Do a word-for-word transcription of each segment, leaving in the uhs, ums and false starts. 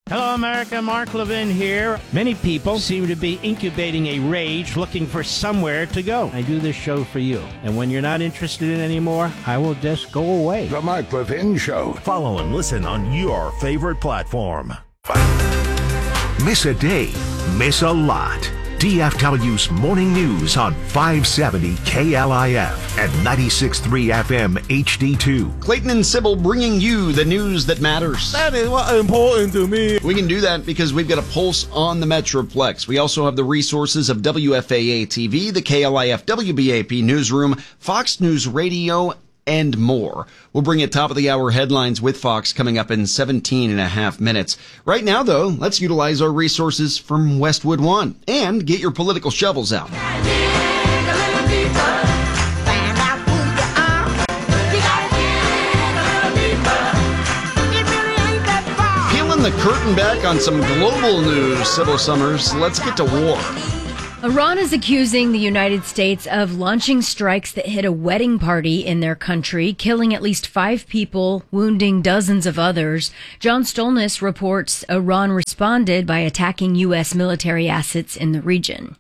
Hello, America. Mark Levin here. Many people seem to be incubating a rage looking for somewhere to go. I do this show for you. And when you're not interested in it anymore, I will just go away. The Mark Levin Show. Follow and listen on your favorite platform. Miss a day, miss a lot. D F W's Morning News on five seventy K L I F and ninety-six point three F M H D two. Clayton and Sybil bringing you the news that matters. That is what important to me. We can do that because we've got a pulse on the Metroplex. We also have the resources of W F A A T V, the K L I F W B A P Newsroom, Fox News Radio, and more. We'll bring you top of the hour headlines with Fox coming up in seventeen and a half minutes. Right now, though, let's utilize our resources from Westwood One and get your political shovels out. Peeling the curtain back on some global news, Sybil Summers. Let's get to war. Iran is accusing the United States of launching strikes that hit a wedding party in their country, killing at least five people, wounding dozens of others. John Stolnis reports Iran responded by attacking U S military assets in the region.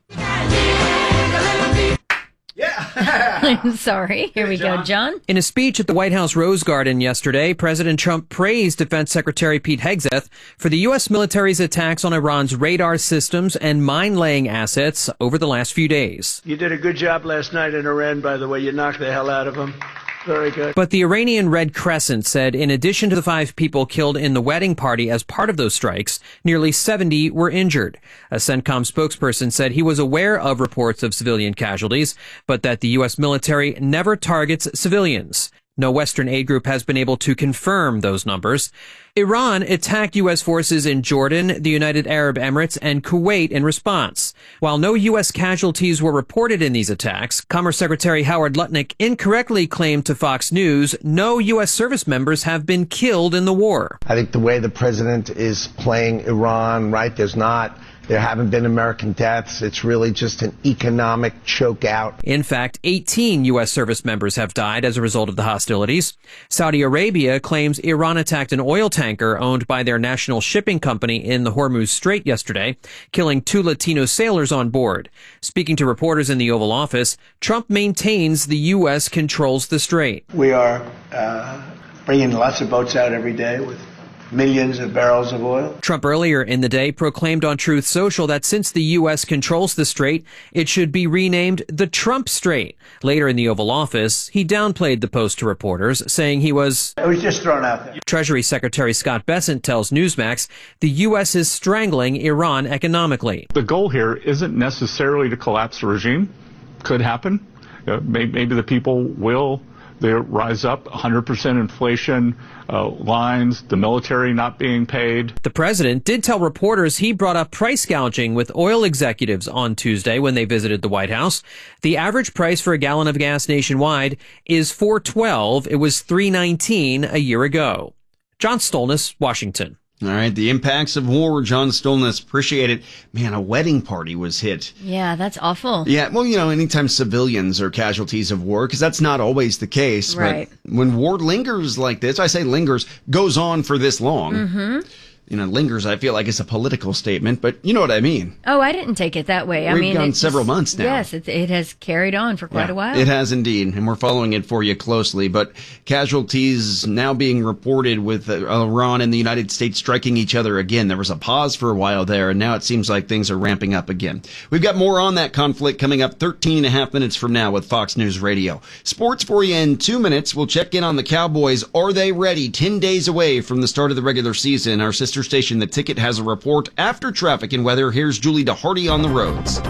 Yeah. I'm sorry. Here we go, John. In a speech at the White House Rose Garden yesterday, President Trump praised Defense Secretary Pete Hegseth for the U S military's attacks on Iran's radar systems and mine-laying assets over the last few days. You did a good job last night in Iran, by the way. You knocked the hell out of them. Very good. But the Iranian Red Crescent said in addition to the five people killed in the wedding party as part of those strikes, nearly seventy were injured. A CENTCOM spokesperson said he was aware of reports of civilian casualties, but that the U S military never targets civilians. No Western aid group has been able to confirm those numbers. Iran attacked U S forces in Jordan, the United Arab Emirates, and Kuwait in response. While no U S casualties were reported in these attacks, Commerce Secretary Howard Lutnick incorrectly claimed to Fox News no U S service members have been killed in the war. I think the way the president is playing Iran, right, there's not... There haven't been American deaths. It's really just an economic chokeout. In fact, eighteen U S service members have died as a result of the hostilities. Saudi Arabia claims Iran attacked an oil tanker owned by their national shipping company in the Hormuz Strait yesterday, killing two Latino sailors on board. Speaking to reporters in the Oval Office, Trump maintains the U S controls the strait. We are uh, bringing lots of boats out every day with millions of barrels of oil. Trump earlier in the day proclaimed on Truth Social that since the U S controls the strait, it should be renamed the Trump Strait. Later in the Oval Office, he downplayed the post to reporters, saying he was... It was just thrown out there. Treasury Secretary Scott Bessent tells Newsmax the U S is strangling Iran economically. The goal here isn't necessarily to collapse the regime. Could happen. Uh, maybe, maybe the people will... They rise up, one hundred percent inflation, uh, lines, the military not being paid. The president did tell reporters he brought up price gouging with oil executives on Tuesday when they visited the White House. The average price for a gallon of gas nationwide is four twelve. It was three nineteen a year ago. John Stolnis, Washington. All right, the impacts of war, John Stolnis, appreciate it. Man, a wedding party was hit. Yeah, that's awful. Yeah, well, you know, anytime civilians are casualties of war, because that's not always the case. Right. But when war lingers like this, I say lingers, goes on for this long. Mm-hmm. You know, lingers, I feel like it's a political statement, but you know what I mean. Oh, I didn't take it that way. I We've mean, gone it's several just, months now. Yes, it, it has carried on for quite yeah, a while. It has indeed, and we're following it for you closely. But casualties now being reported with uh, Iran and the United States striking each other again. There was a pause for a while there, and now it seems like things are ramping up again. We've got more on that conflict coming up thirteen and a half minutes from now with Fox News Radio. Sports for you in two minutes. We'll check in on the Cowboys. Are they ready? Ten days away from the start of the regular season. Our sister station, The Ticket, has a report after traffic and weather. Here's Julie DeHardy on the roads.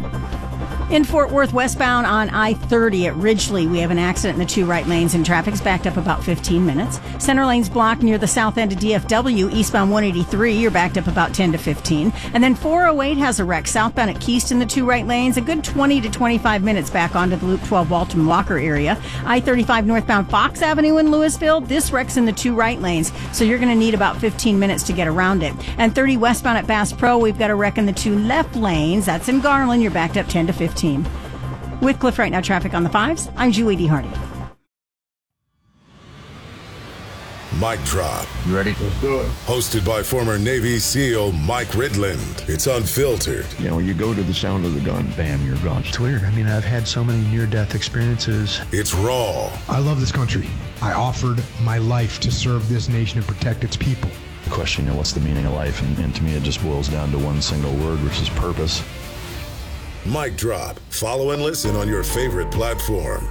In Fort Worth, westbound on I thirty at Ridgely, we have an accident in the two right lanes and traffic's backed up about fifteen minutes. Center lane's blocked near the south end of D F W. Eastbound one eighty-three, you're backed up about ten to fifteen. And then four oh eight has a wreck southbound at Keyston, the two right lanes, a good twenty to twenty-five minutes back onto the Loop twelve Walton Walker area. I thirty-five northbound Fox Avenue in Louisville, this wreck's in the two right lanes, so you're going to need about fifteen minutes to get around it. And thirty westbound at Bass Pro, we've got a wreck in the two left lanes. That's in Garland, you're backed up ten to fifteen. With Cliff Right Now traffic on the fives, I'm Julie DeHardy. Mic Drop. You ready? Let's do it. Hosted by former Navy SEAL Mike Ridland. It's unfiltered. You know, you go to the sound of the gun, bam, you're gone. It's weird. I mean, I've had so many near-death experiences. It's raw. I love this country. I offered my life to serve this nation and protect its people. The question, you know, what's the meaning of life? And, and to me, it just boils down to one single word, which is purpose. Mic Drop. Follow and listen on your favorite platform.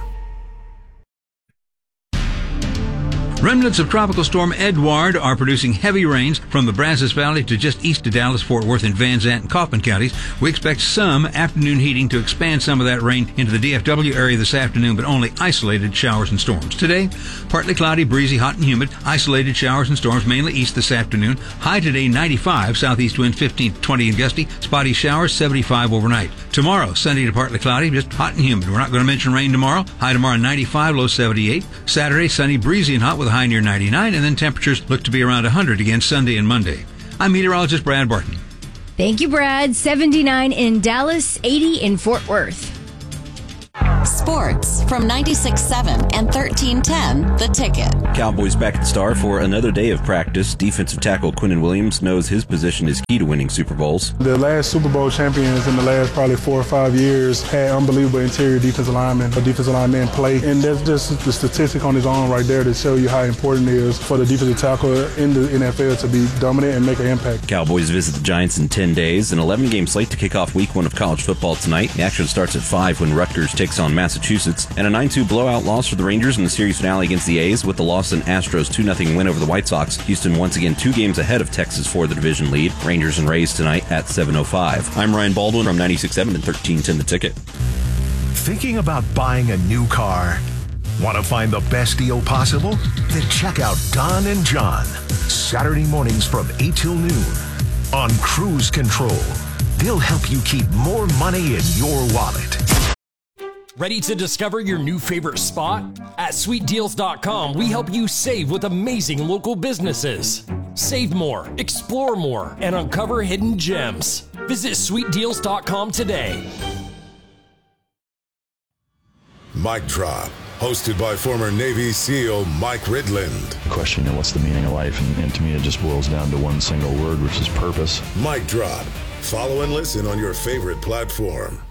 Remnants of Tropical Storm Edward are producing heavy rains from the Brazos Valley to just east of Dallas, Fort Worth, and Van Zant and Kaufman counties. We expect some afternoon heating to expand some of that rain into the D F W area this afternoon, but only isolated showers and storms. Today, partly cloudy, breezy, hot and humid. Isolated showers and storms mainly east this afternoon. High today ninety-five, southeast winds fifteen to twenty and gusty. Spotty showers seventy-five overnight. Tomorrow, sunny to partly cloudy, just hot and humid. We're not going to mention rain tomorrow. High tomorrow ninety-five, low seventy-eight. Saturday, sunny, breezy and hot with a high near ninety-nine, and then temperatures look to be around one hundred again Sunday and Monday. I'm meteorologist Brad Barton. Thank you, Brad. seventy-nine in Dallas, eighty in Fort Worth. Sports from ninety-six point seven and thirteen ten The Ticket. Cowboys back at the Star for another day of practice. Defensive tackle Quinnen Williams knows his position is key to winning Super Bowls. The last Super Bowl champions in the last probably four or five years had unbelievable interior defensive linemen, a defensive lineman play, and that's just the statistic on its own right there to show you how important it is for the defensive tackle in the N F L to be dominant and make an impact. Cowboys visit the Giants in ten days, an eleven-game slate to kick off week one of college football tonight. The action starts at five when Rutgers takes on Massachusetts, and a nine two blowout loss for the Rangers in the series finale against the A's. With the loss in Astros' two nothing win over the White Sox, Houston once again two games ahead of Texas for the division lead. Rangers and Rays tonight at seven oh five. I'm Ryan Baldwin from ninety-six point seven and thirteen ten The Ticket. Thinking about buying a new car? Want to find the best deal possible? Then check out Don and John, Saturday mornings from eight till noon on Cruise Control. They'll help you keep more money in your wallet. Ready to discover your new favorite spot? At sweet deals dot com, we help you save with amazing local businesses. Save more, explore more, and uncover hidden gems. Visit sweet deals dot com today. Mic Drop. Hosted by former Navy SEAL Mike Ridland. The question, you know, what's the meaning of life? And, and to me, it just boils down to one single word, which is purpose. Mic Drop. Follow and listen on your favorite platform.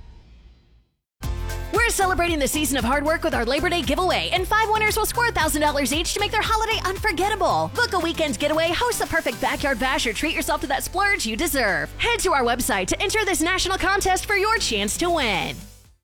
We're celebrating the season of hard work with our Labor Day giveaway, and five winners will score one thousand dollars each to make their holiday unforgettable. Book a weekend getaway, host the perfect backyard bash, or treat yourself to that splurge you deserve. Head to our website to enter this national contest for your chance to win.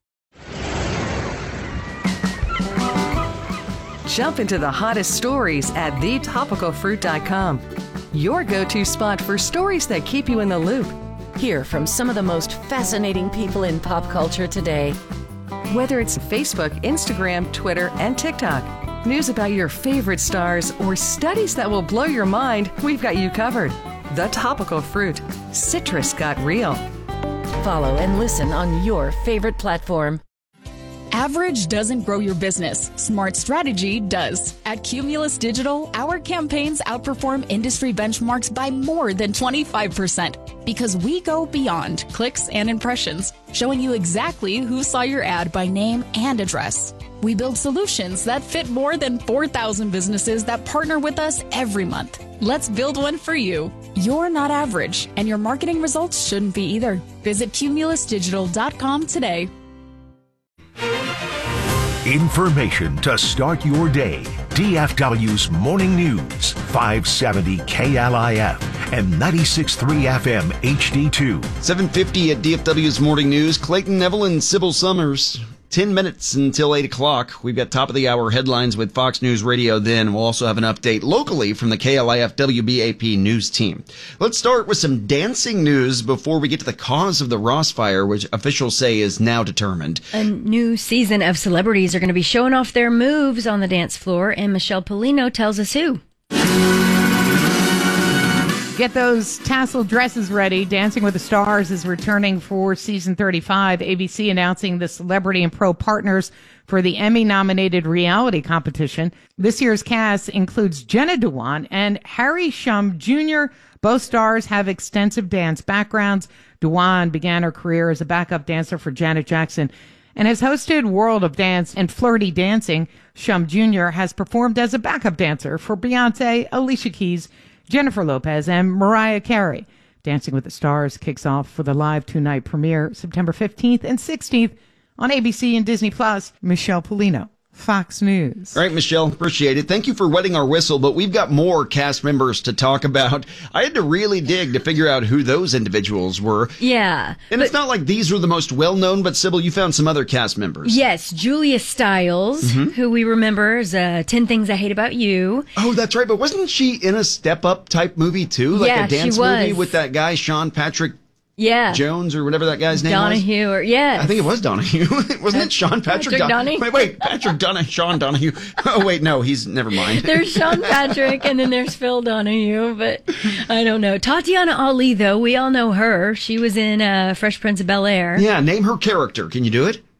Jump into the hottest stories at the topical fruit dot com. Your go-to spot for stories that keep you in the loop. Hear from some of the most fascinating people in pop culture today. Whether it's Facebook, Instagram, Twitter, and TikTok, news about your favorite stars, or studies that will blow your mind, we've got you covered. The Topical Fruit. Citrus got real. Follow and listen on your favorite platform. Average doesn't grow your business. Smart strategy does. At Cumulus Digital, our campaigns outperform industry benchmarks by more than twenty-five percent because we go beyond clicks and impressions, showing you exactly who saw your ad by name and address. We build solutions that fit more than four thousand businesses that partner with us every month. Let's build one for you. You're not average, and your marketing results shouldn't be either. Visit cumulus digital dot com today. Information to start your day. D F W's Morning News, five seventy K L I F and ninety-six point three F M H D two. seven fifty at D F W's Morning News. Clayton Neville and Sybil Summers. Ten minutes until eight o'clock. We've got top of the hour headlines with Fox News Radio then. We'll also have an update locally from the K L I F W B A P news team. Let's start with some dancing news before we get to the cause of the Ross fire, which officials say is now determined. A new season of celebrities are going to be showing off their moves on the dance floor, and Michelle Polino tells us who. Get those tassel dresses ready. Dancing with the Stars is returning for season thirty-five. A B C announcing the celebrity and pro partners for the Emmy-nominated reality competition. This year's cast includes Jenna Dewan and Harry Shum Junior Both stars have extensive dance backgrounds. Dewan began her career as a backup dancer for Janet Jackson and has hosted World of Dance and Flirty Dancing. Shum Junior has performed as a backup dancer for Beyonce, Alicia Keys, Jennifer Lopez, and Mariah Carey. Dancing with the Stars kicks off for the live two-night premiere September fifteenth and sixteenth on A B C and Disney Plus. Michelle Polino, Fox News. All right, Michelle, appreciate it. Thank you for wetting our whistle, but we've got more cast members to talk about. I had to really dig to figure out who those individuals were. Yeah. And but, it's not like these were the most well-known, but Sybil, you found some other cast members. Yes, Julia Stiles, mm-hmm. who we remember as uh, ten Things I Hate About You. Oh, that's right, but wasn't she in a Step Up type movie, too? Like yeah, a dance she was. movie with that guy, Sean Patrick Yeah. Jones or whatever that guy's name Donahue, was? or yes. I think it was Donahue. Wasn't it Sean Patrick, Patrick Don- Donahue? Wait, wait, Patrick Donahue, Sean Donahue. Oh, wait, no, he's, never mind. There's Sean Patrick and then there's Phil Donahue, but I don't know. Tatiana Ali, though, we all know her. She was in uh, Fresh Prince of Bel-Air. Yeah, name her character. Can you do it?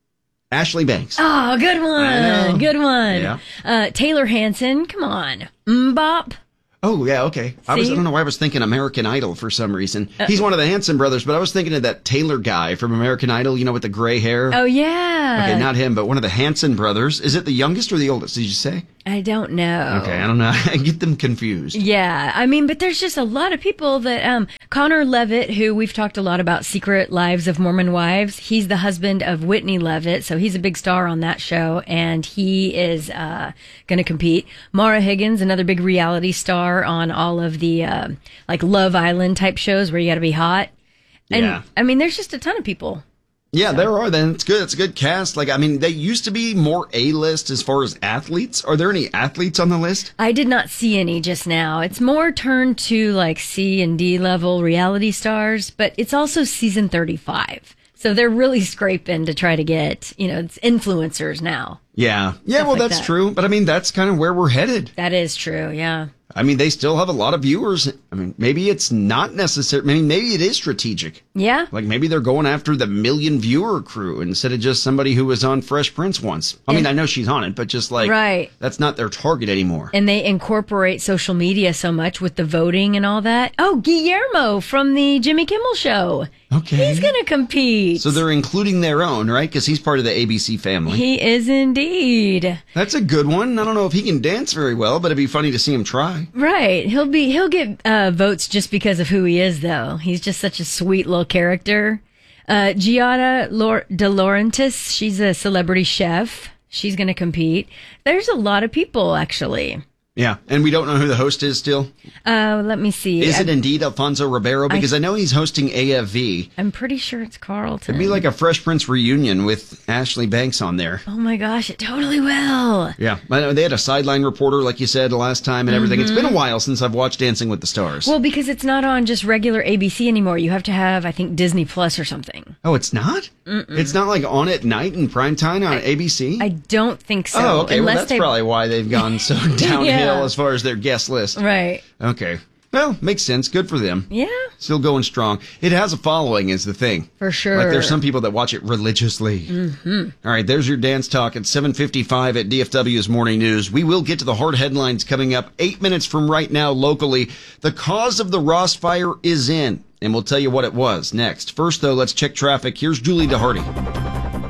Ashley Banks. Oh, good one. Good one. Yeah. Uh, Taylor Hanson, come on. Mbop. Oh, yeah, okay. I was I don't know why I was thinking American Idol for some reason. Uh, He's one of the Hanson brothers, but I was thinking of that Taylor guy from American Idol, you know, with the gray hair. Oh, yeah. Okay, not him, but one of the Hanson brothers. Is it the youngest or the oldest, did you say? I don't know. Okay, I don't know. I get them confused. Yeah, I mean, but there's just a lot of people that, um, Connor Levitt, who we've talked a lot about Secret Lives of Mormon Wives, he's the husband of Whitney Levitt, so he's a big star on that show, and he is, uh, gonna compete. Mara Higgins, another big reality star on all of the, uh, like Love Island type shows where you gotta be hot. And, yeah. I mean, there's just a ton of people. Yeah, so. There are. Then it's good. It's a good cast. Like, I mean, they used to be more A-list as far as athletes. Are there any athletes on the list? I did not see any just now. It's more turned to like C and D level reality stars, but it's also season thirty-five. So they're really scraping to try to get, you know, it's influencers now. Yeah. Yeah, Stuff well, like that's that. true. But I mean, that's kind of where we're headed. That is true. Yeah. I mean, they still have a lot of viewers. I mean, maybe it's not necessary. I mean, maybe it is strategic. Yeah. Like maybe they're going after the million viewer crew instead of just somebody who was on Fresh Prince once. I mean, And- I know she's on it, but just like, Right. that's not their target anymore. And they incorporate social media so much with the voting and all that. Oh, Guillermo from the Jimmy Kimmel Show. Okay. He's going to compete. So they're including their own, right? Because he's part of the A B C family. He is indeed. That's a good one. I don't know if he can dance very well, but it'd be funny to see him try. Right. He'll be he'll get uh, votes just because of who he is, though. He's just such a sweet little character. Uh, Giada Lor- De Laurentiis, she's a celebrity chef. She's going to compete. There's a lot of people, actually. Yeah, and we don't know who the host is still. Uh, let me see. Is I, it indeed Alfonso Ribeiro? Because I, I know he's hosting A F V. I'm pretty sure it's Carlton. It'd be like a Fresh Prince reunion with Ashley Banks on there. Oh my gosh, it totally will. Yeah, I know they had a sideline reporter, like you said, the last time and everything. Mm-hmm. It's been a while since I've watched Dancing with the Stars. Well, because it's not on just regular A B C anymore. You have to have, I think, Disney Plus or something. Oh, it's not? Mm-mm. It's not like on at night in prime time on I, A B C? I don't think so. Oh, okay. Unless Well, that's they... probably why they've gone so downhill Yeah. as far as their guest list. Right. Okay. Well, makes sense. Good for them. Yeah. Still going strong. It has a following is the thing. For sure. Like there's some people that watch it religiously. Mm-hmm. All right, there's your dance talk at seven fifty-five at D F W's Morning News. We will get to the hard headlines coming up eight minutes from right now locally. The cause of the Ross fire is in, and we'll tell you what it was next. First, though, let's check traffic. Here's Julie DeHardy.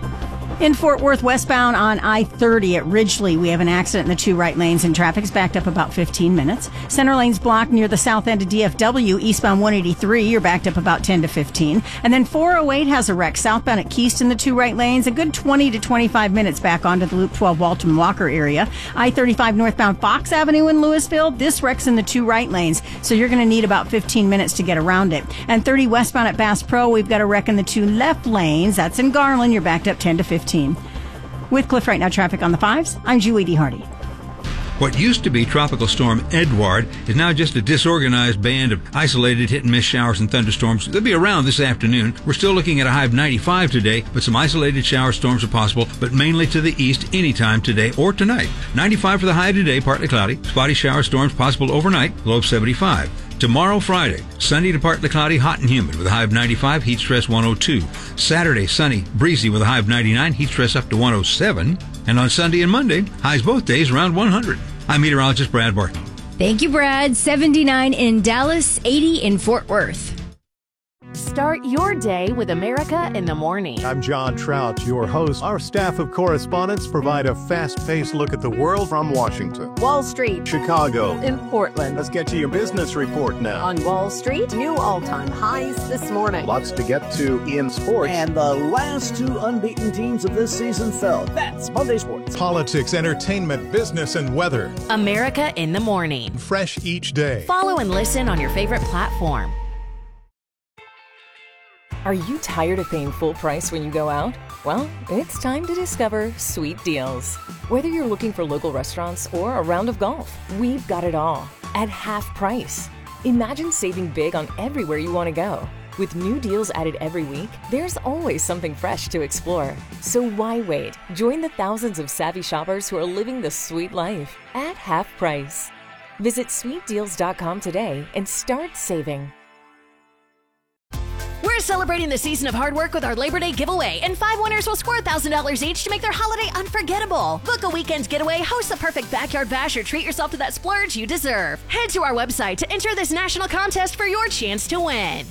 In Fort Worth, westbound on I thirty at Ridgely, we have an accident in the two right lanes and traffic's backed up about fifteen minutes. Center lane's blocked near the south end of D F W. Eastbound one eighty-three, you're backed up about ten to fifteen. And then four oh eight has a wreck southbound at Keyston, the two right lanes, a good twenty to twenty-five minutes back onto the Loop twelve Walton Walker area. I thirty-five northbound Fox Avenue in Louisville, this wreck's in the two right lanes, so you're going to need about fifteen minutes to get around it. And thirty westbound at Bass Pro, we've got a wreck in the two left lanes. That's in Garland, you're backed up ten to fifteen. With Cliff Right Now traffic on the fives, I'm Julie D. Hardy. What used to be Tropical Storm Edward is now just a disorganized band of isolated hit-and-miss showers and thunderstorms. They'll be around this afternoon. We're still looking at a high of ninety-five today, but some isolated shower storms are possible, but mainly to the east anytime today or tonight. ninety-five for the high today, partly cloudy. Spotty shower storms possible overnight, low of seventy-five. Tomorrow, Friday, sunny to partly cloudy, hot and humid with a high of ninety-five, heat stress one oh two. Saturday, sunny, breezy with a high of ninety-nine, heat stress up to one oh seven. And on Sunday and Monday, highs both days around one hundred. I'm meteorologist Brad Barton. Thank you, Brad. seventy-nine in Dallas, eighty in Fort Worth. Start your day with America in the Morning. I'm John Trout, your host. Our staff of correspondents provide a fast-paced look at the world from Washington, Wall Street, Chicago, in Portland. Let's get to your business report now. On Wall Street, new all-time highs this morning. Lots to get to in sports. And the last two unbeaten teams of this season fell. That's Monday Sports. Politics, entertainment, business, and weather. America in the Morning. Fresh each day. Follow and listen on your favorite platform. Are you tired of paying full price when you go out? Well, it's time to discover Sweet Deals. Whether you're looking for local restaurants or a round of golf, we've got it all at half price. Imagine saving big on everywhere you want to go. With new deals added every week, there's always something fresh to explore. So why wait? Join the thousands of savvy shoppers who are living the sweet life at half price. Visit sweet deals dot com today and start saving. We're celebrating the season of hard work with our Labor Day giveaway, and five winners will score one thousand dollars each to make their holiday unforgettable. Book a weekend's getaway, host the perfect backyard bash, or treat yourself to that splurge you deserve. Head to our website to enter this national contest for your chance to win.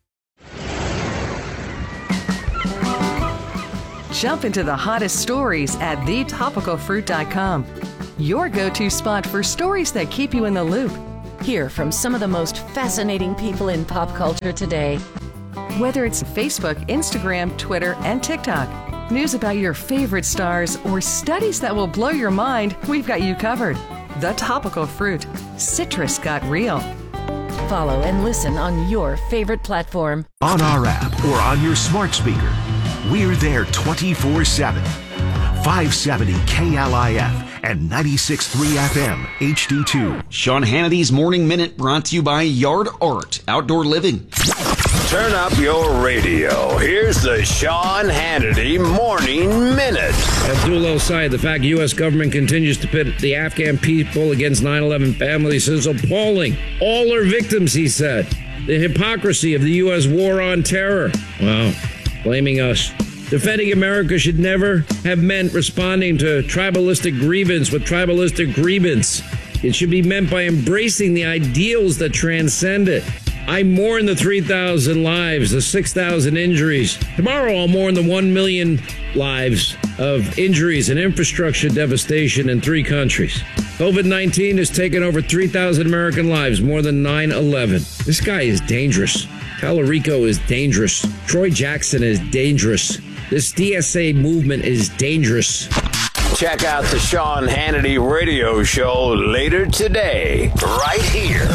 Jump into the hottest stories at the topical fruit dot com. Your go-to spot for stories that keep you in the loop. Hear from some of the most fascinating people in pop culture today. Whether it's Facebook, Instagram, Twitter, and TikTok, news about your favorite stars, or studies that will blow your mind, we've got you covered. The Topical Fruit. Citrus got real. Follow and listen on your favorite platform. On our app or on your smart speaker. We're there twenty-four seven. five seventy K L I F and ninety-six point three F M H D two. Sean Hannity's Morning Minute brought to you by Yard Art Outdoor Living. Turn up your radio. Here's the Sean Hannity Morning Minute. Let's do a little side. The fact U S government continues to pit the Afghan people against nine eleven families is appalling. All are victims, he said. The hypocrisy of the U S war on terror. Wow. Blaming us. Defending America should never have meant responding to tribalistic grievance with tribalistic grievance. It should be meant by embracing the ideals that transcend it. I mourn the three thousand lives, the six thousand injuries. Tomorrow I'll mourn the one million lives of injuries and infrastructure devastation in three countries. COVID nineteen has taken over three thousand American lives, more than nine eleven. This guy is dangerous. Tallarico is dangerous. Troy Jackson is dangerous. This D S A movement is dangerous. Check out the Sean Hannity radio show later today, right here.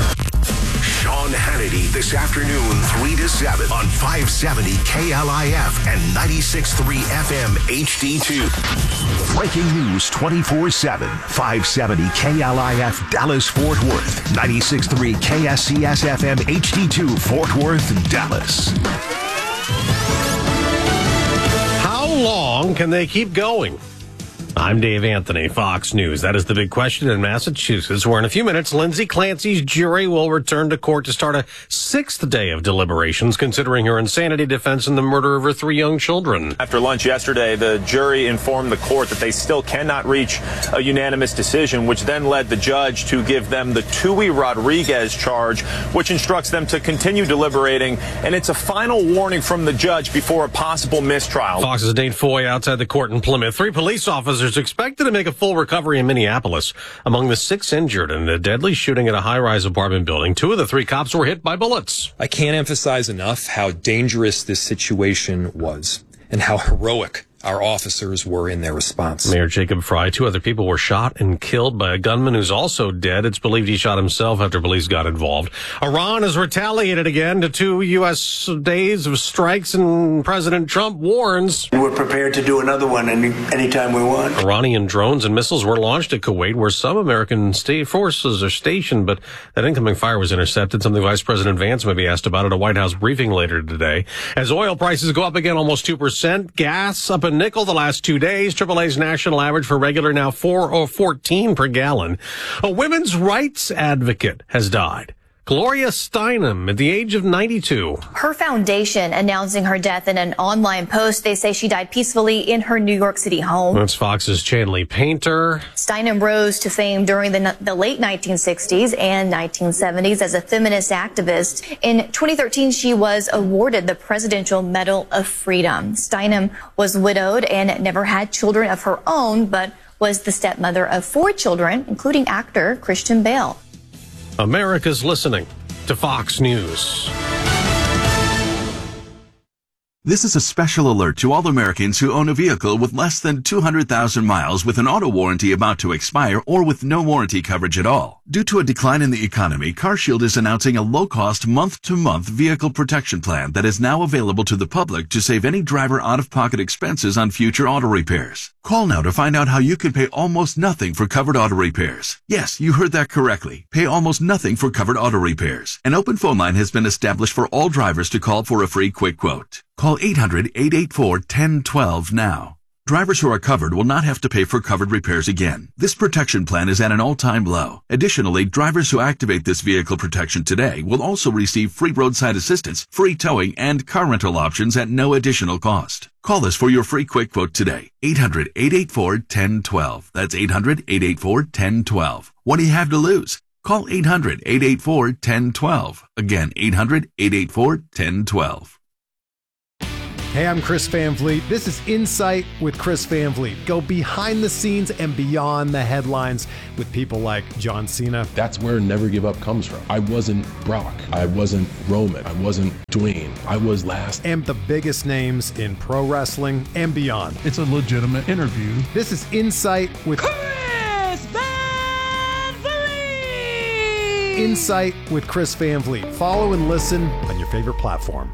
Sean Hannity this afternoon, three to seven on five seventy K L I F and ninety-six point three F M H D two. Breaking news twenty-four seven, five seventy K L I F Dallas Fort Worth, ninety-six point three K S C S F M H D two Fort Worth, Dallas. How long can they keep going? I'm Dave Anthony, Fox News. That is the big question in Massachusetts, where in a few minutes, Lindsay Clancy's jury will return to court to start a sixth day of deliberations, considering her insanity defense in the murder of her three young children. After lunch yesterday, the jury informed the court that they still cannot reach a unanimous decision, which then led the judge to give them the Tui Rodriguez charge, which instructs them to continue deliberating. And it's a final warning from the judge before a possible mistrial. Fox's Dane Foy outside the court in Plymouth. Three police officers expected to make a full recovery in Minneapolis. Among the six injured in a deadly shooting at a high-rise apartment building, two of the three cops were hit by bullets. I can't emphasize enough how dangerous this situation was and how heroic our officers were in their response. Mayor Jacob Fry, two other people were shot and killed by a gunman who's also dead. It's believed he shot himself after police got involved. Iran has retaliated again to two U S days of strikes, and President Trump warns we're prepared to do another one any anytime we want. Iranian drones and missiles were launched at Kuwait, where some American state forces are stationed, but that incoming fire was intercepted, something Vice President Vance may be asked about at a White House briefing later today. As oil prices go up again almost two percent, gas up a nickel the last two days. triple A's national average for regular now four or fourteen per gallon. A women's rights advocate has died. Gloria Steinem at the age of ninety-two. Her foundation announcing her death in an online post. They say she died peacefully in her New York City home. That's Fox's Chanley Painter. Steinem rose to fame during the, the late nineteen sixties and nineteen seventies as a feminist activist. In twenty thirteen, she was awarded the Presidential Medal of Freedom. Steinem was widowed and never had children of her own, but was the stepmother of four children, including actor Christian Bale. America's listening to Fox News. This is a special alert to all Americans who own a vehicle with less than two hundred thousand miles with an auto warranty about to expire or with no warranty coverage at all. Due to a decline in the economy, CarShield is announcing a low-cost month-to-month vehicle protection plan that is now available to the public to save any driver out-of-pocket expenses on future auto repairs. Call now to find out how you can pay almost nothing for covered auto repairs. Yes, you heard that correctly. Pay almost nothing for covered auto repairs. An open phone line has been established for all drivers to call for a free quick quote. Call eight hundred, eight eight four, one zero one two now. Drivers who are covered will not have to pay for covered repairs again. This protection plan is at an all-time low. Additionally, drivers who activate this vehicle protection today will also receive free roadside assistance, free towing, and car rental options at no additional cost. Call us for your free quick quote today. eight hundred, eight eight four, one zero one two. That's eight hundred, eight eight four, one zero one two. What do you have to lose? Call eight hundred, eight eight four, one zero one two. Again, eight hundred, eight eight four, one zero one two. Hey, I'm Chris Van Vliet. This is Insight with Chris Van Vliet. Go behind the scenes and beyond the headlines with people like John Cena. That's where Never Give Up comes from. I wasn't Brock. I wasn't Roman. I wasn't Dwayne. I was last. And the biggest names in pro wrestling and beyond. It's a legitimate interview. This is Insight with Chris Van Vliet. Insight with Chris Van Vliet. Follow and listen on your favorite platform.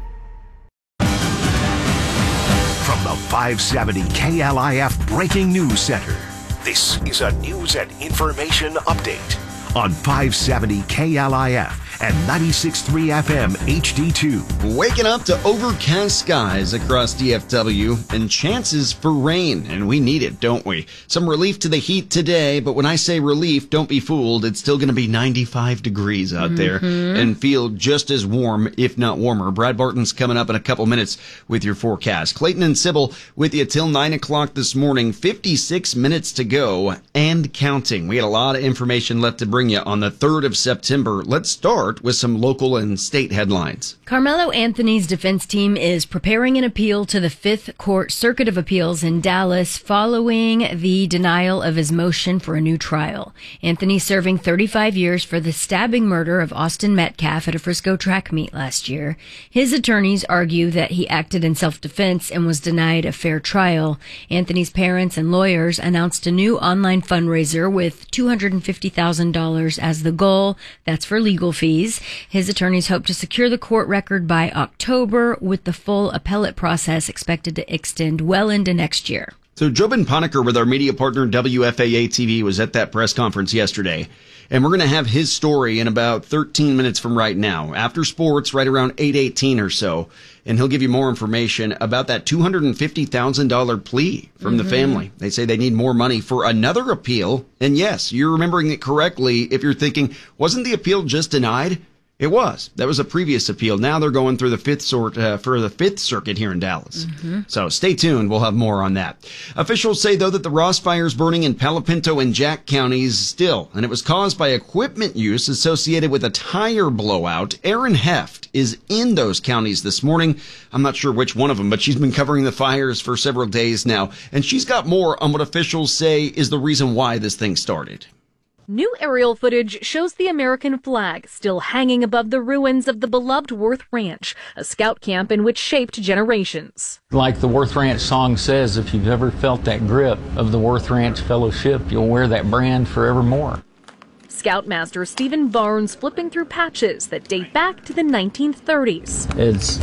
From the five seventy K L I F Breaking News Center, this is a news and information update on five seventy K L I F and ninety-six point three F M H D two. Waking up to overcast skies across D F W and chances for rain, and we need it, don't we? Some relief to the heat today, but when I say relief, don't be fooled. It's still going to be ninety-five degrees out mm-hmm. there and feel just as warm, if not warmer. Brad Barton's coming up in a couple minutes with your forecast. Clayton and Sybil with you till nine o'clock this morning. fifty-six minutes to go and counting. We got a lot of information left to bring you on the third of September. Let's start with some local and state headlines. Carmelo Anthony's defense team is preparing an appeal to the Fifth Court Circuit of Appeals in Dallas following the denial of his motion for a new trial. Anthony serving thirty-five years for the stabbing murder of Austin Metcalf at a Frisco track meet last year. His attorneys argue that he acted in self-defense and was denied a fair trial. Anthony's parents and lawyers announced a new online fundraiser with two hundred fifty thousand dollars as the goal. That's for legal fees. His attorneys hope to secure the court record by October, with the full appellate process expected to extend well into next year. So Jobin Ponecker with our media partner W F A A T V was at that press conference yesterday, and we're going to have his story in about thirteen minutes from right now, after sports, right around eight eighteen or so, and he'll give you more information about that two hundred fifty thousand dollars plea from mm-hmm. the family. They say they need more money for another appeal, and yes, you're remembering it correctly if you're thinking, wasn't the appeal just denied? It was. That was a previous appeal. Now they're going through the fifth sort uh, for the Fifth Circuit here in Dallas. Mm-hmm. So stay tuned. We'll have more on that. Officials say, though, that the Ross fire is burning in Palo Pinto and Jack counties still, and it was caused by equipment use associated with a tire blowout. Erin Heft is in those counties this morning. I'm not sure which one of them, but she's been covering the fires for several days now, and she's got more on what officials say is the reason why this thing started. New aerial footage shows the American flag still hanging above the ruins of the beloved Worth Ranch, a scout camp in which shaped generations. Like the Worth Ranch song says, if you've ever felt that grip of the Worth Ranch Fellowship, you'll wear that brand forevermore. Scoutmaster Stephen Barnes flipping through patches that date back to the nineteen thirties. It's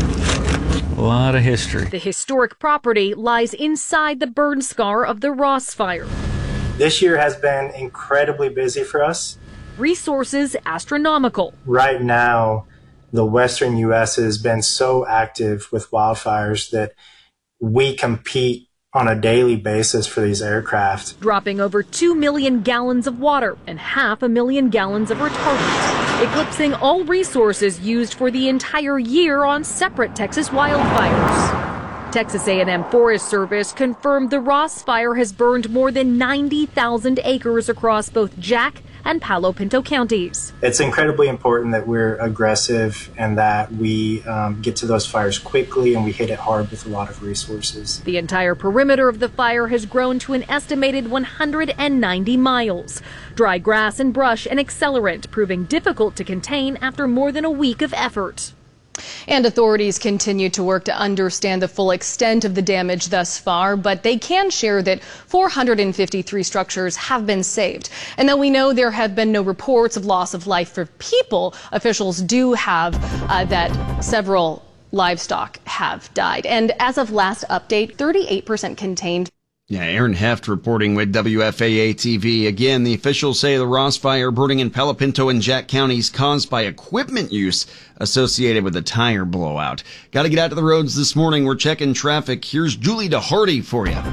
a lot of history. The historic property lies inside the burn scar of the Ross fire. This year has been incredibly busy for us. Resources astronomical. Right now, the western U S has been so active with wildfires that we compete on a daily basis for these aircraft. Dropping over two million gallons of water and half a million gallons of retardant, eclipsing all resources used for the entire year on separate Texas wildfires. Texas A and M Forest Service confirmed the Ross Fire has burned more than ninety thousand acres across both Jack and Palo Pinto counties. It's incredibly important that we're aggressive and that we um, get to those fires quickly and we hit it hard with a lot of resources. The entire perimeter of the fire has grown to an estimated one hundred ninety miles. Dry grass and brush and accelerant proving difficult to contain after more than a week of effort. And authorities continue to work to understand the full extent of the damage thus far, but they can share that four hundred fifty-three structures have been saved. And though we know there have been no reports of loss of life for people, officials do have uh, that several livestock have died. And as of last update, thirty-eight percent contained. Yeah, Aaron Heft reporting with W F A A T V. Again, the officials say the Ross Fire burning in Palo Pinto and Jack counties caused by equipment use associated with a tire blowout. Got to get out to the roads this morning. We're checking traffic. Here's Julie DeHardy for you.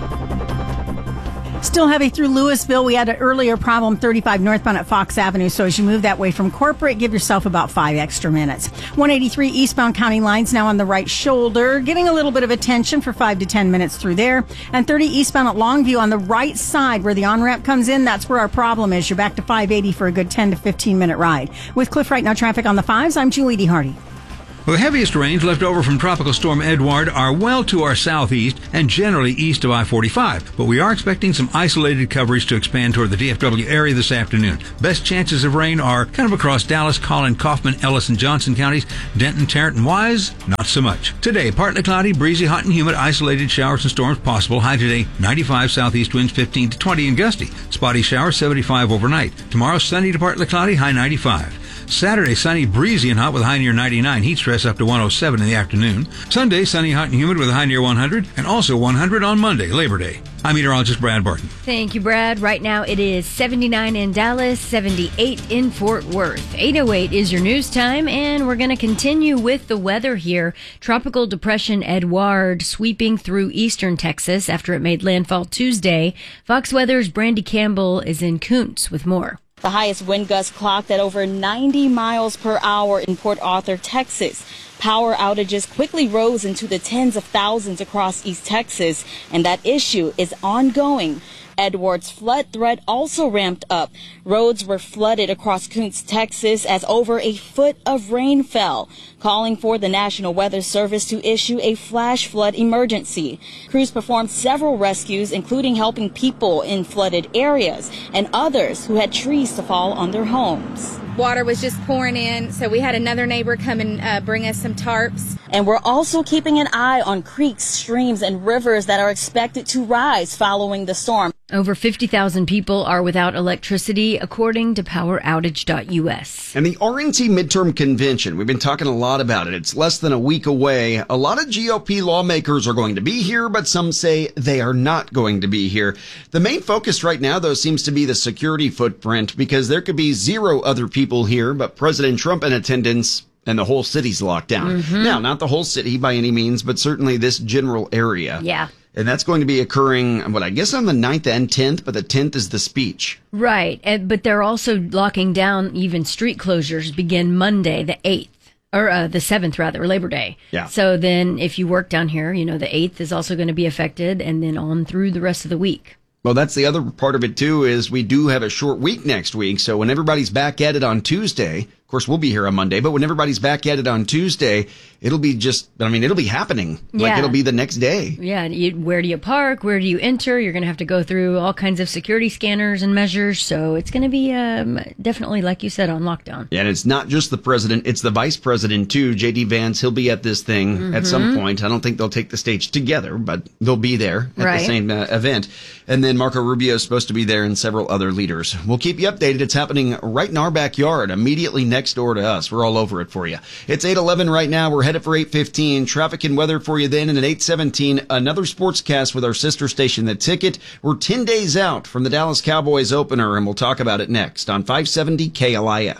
Still heavy through Louisville. We had an earlier problem, thirty-five northbound at Fox Avenue. So as you move that way from Corporate, give yourself about five extra minutes. one eighty-three eastbound county lines now on the right shoulder, getting a little bit of attention for five to ten minutes through there. And thirty eastbound at Longview on the right side where the on-ramp comes in. That's where our problem is. You're back to five eighty for a good ten to fifteen minute ride. With Cliff Right Now traffic on the fives, I'm Julie DeHardy. Well, the heaviest rains left over from Tropical Storm Edward are well to our southeast and generally east of I forty-five, but we are expecting some isolated coverage to expand toward the D F W area this afternoon. Best chances of rain are kind of across Dallas, Collin, Kaufman, Ellis, and Johnson counties. Denton, Tarrant, and Wise, not so much. Today, partly cloudy, breezy, hot and humid, isolated showers and storms possible. High today, ninety-five, southeast winds fifteen to twenty and gusty. Spotty showers, seventy-five overnight. Tomorrow, sunny to partly cloudy, high ninety-five. Saturday, sunny, breezy, and hot with a high near ninety-nine. Heat stress up to one oh seven in the afternoon. Sunday, sunny, hot, and humid with a high near one hundred. And also one hundred on Monday, Labor Day. I'm meteorologist Brad Barton. Thank you, Brad. Right now it is seventy-nine in Dallas, seventy-eight in Fort Worth. eight oh eight is your news time, and we're going to continue with the weather here. Tropical Depression Edward sweeping through eastern Texas after it made landfall Tuesday. Fox Weather's Brandy Campbell is in Kuntz with more. The highest wind gust clocked at over ninety miles per hour in Port Arthur, Texas. Power outages quickly rose into the tens of thousands across East Texas, and that issue is ongoing. Edward's flood threat also ramped up. Roads were flooded across Kuntz, Texas, as over a foot of rain fell, calling for the National Weather Service to issue a flash flood emergency. Crews performed several rescues, including helping people in flooded areas and others who had trees to fall on their homes. Water was just pouring in, so we had another neighbor come and uh, bring us some tarps. And we're also keeping an eye on creeks, streams, and rivers that are expected to rise following the storm. Over fifty thousand people are without electricity, according to power outage dot U S. And the R N C midterm convention, we've been talking a lot about it. It's less than a week away. A lot of G O P lawmakers are going to be here, but some say they are not going to be here. The main focus right now, though, seems to be the security footprint, because there could be zero other people here, but President Trump in attendance, and the whole city's locked down. Mm-hmm. Now, not the whole city by any means, but certainly this general area. Yeah. And that's going to be occurring, what I guess on the ninth and tenth, but the tenth is the speech. Right. And, but they're also locking down even street closures begin Monday, the eighth, or uh, the seventh rather, Labor Day. Yeah. So then if you work down here, you know, the eighth is also going to be affected, and then on through the rest of the week. Well, that's the other part of it, too, is we do have a short week next week. So when everybody's back at it on Tuesday, of course, we'll be here on Monday, but when everybody's back at it on Tuesday, it'll be just, I mean, it'll be happening. Yeah. Like it'll be the next day. Yeah. You, where do you park? Where do you enter? You're going to have to go through all kinds of security scanners and measures. So it's going to be um, definitely, like you said, on lockdown. Yeah, and it's not just the president. It's the vice president, too. J D Vance, he'll be at this thing mm-hmm. at some point. I don't think they'll take the stage together, but they'll be there at right. the same uh, event. And then Marco Rubio is supposed to be there and several other leaders. We'll keep you updated. It's happening right in our backyard, immediately next door to us. We're all over it for you. It's eight eleven right now. We're headed for eight fifteen. Traffic and weather for you then. And at eight seventeen, another sportscast with our sister station, The Ticket. We're ten days out from the Dallas Cowboys opener, and we'll talk about it next on five seventy K L I F.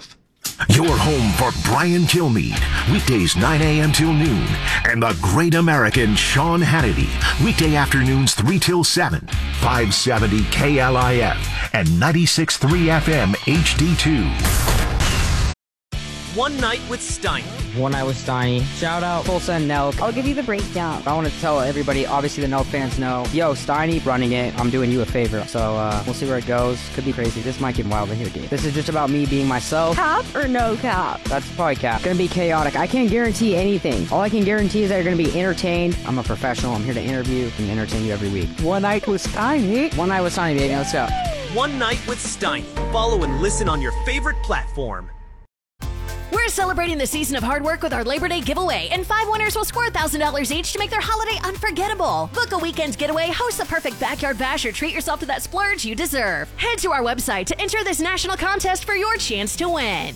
Your home for Brian Kilmeade, weekdays nine a.m. till noon, and the great American Sean Hannity, weekday afternoons three till seven, five seventy K L I F and ninety-six point three F M H D two. One Night with Steiny. One Night with Steiny. Shout out Tulsa and Nelk. I'll give you the breakdown. I want to tell everybody, obviously the Nelk fans know, yo, Steiny running it. I'm doing you a favor. So uh, we'll see where it goes. Could be crazy. This might get wild in here, dude. This is just about me being myself. Cap or no cap? That's probably cap. Gonna be chaotic. I can't guarantee anything. All I can guarantee is that you're gonna be entertained. I'm a professional. I'm here to interview and entertain you every week. One Night with Steiny. One Night with Steiny, baby. Let's go. One Night with Steiny. Follow and listen on your favorite platform. We're celebrating the season of hard work with our Labor Day giveaway, and five winners will score one thousand dollars each to make their holiday unforgettable. Book a weekend getaway, host the perfect backyard bash, or treat yourself to that splurge you deserve. Head to our website to enter this national contest for your chance to win.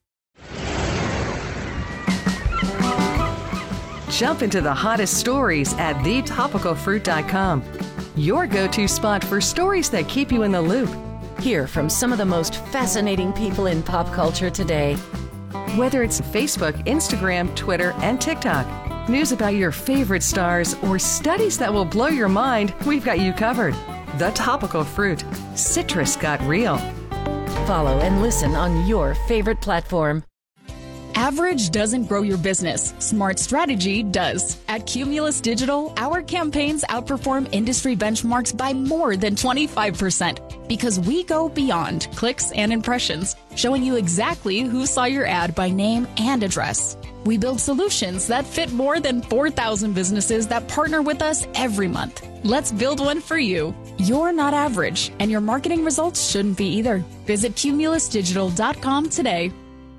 Jump into the hottest stories at the topical fruit dot com. Your go-to spot for stories that keep you in the loop. Hear from some of the most fascinating people in pop culture today. Whether it's Facebook, Instagram, Twitter, and TikTok, news about your favorite stars, or studies that will blow your mind, we've got you covered. The Topical Fruit. Citrus got real. Follow and listen on your favorite platform. Average doesn't grow your business. Smart strategy does. At Cumulus Digital, our campaigns outperform industry benchmarks by more than twenty-five percent because we go beyond clicks and impressions, showing you exactly who saw your ad by name and address. We build solutions that fit more than four thousand businesses that partner with us every month. Let's build one for you. You're not average, and your marketing results shouldn't be either. Visit cumulus digital dot com today.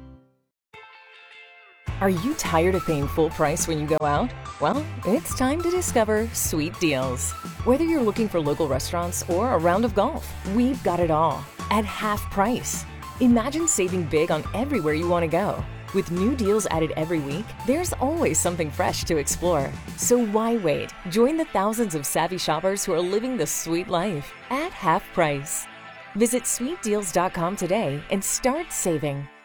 Are you tired of paying full price when you go out? Well, it's time to discover Sweet Deals. Whether you're looking for local restaurants or a round of golf, we've got it all at half price. Imagine saving big on everywhere you want to go. With new deals added every week, there's always something fresh to explore. So why wait? Join the thousands of savvy shoppers who are living the sweet life at half price. Visit sweet deals dot com today and start saving.